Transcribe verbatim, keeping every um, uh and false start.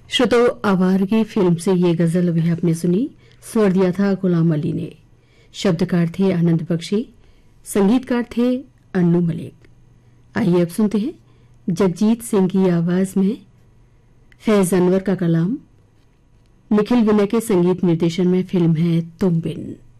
श्रोतो आवारगी फिल्म से ये गजल अभी आपने सुनी। स्वर दिया था गुलाम अली ने। शब्दकार थे आनंद बख्शी, संगीतकार थे अन्नू मलिक। आइए अब सुनते हैं जगजीत सिंह की आवाज में फैज अनवर का कलाम। निखिल विनय के संगीत निर्देशन में फिल्म है तुम बिन।